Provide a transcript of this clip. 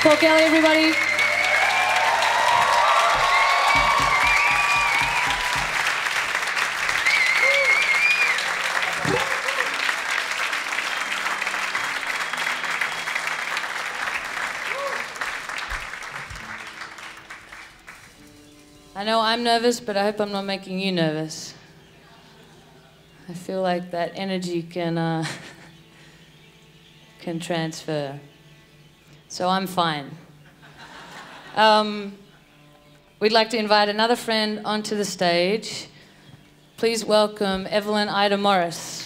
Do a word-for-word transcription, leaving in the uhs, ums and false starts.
Paul Kelly, everybody. I know I'm nervous, but I hope I'm not making you nervous. I feel like that energy can, uh, can transfer. So I'm fine. Um, we'd like to invite another friend onto the stage. Please welcome Evelyn Ida Morris.